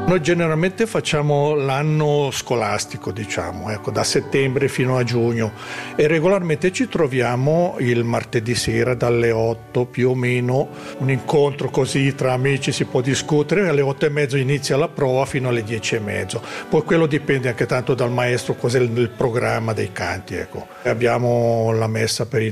Noi generalmente facciamo l'anno scolastico, diciamo, ecco, da settembre fino a giugno, e regolarmente ci troviamo il martedì sera dalle 8 più o meno, un incontro così tra amici, si può discutere, alle 8:30 inizia la prova fino alle 10:30. Poi quello dipende anche tanto dal maestro, cos'è il programma dei canti, ecco. Abbiamo la messa per i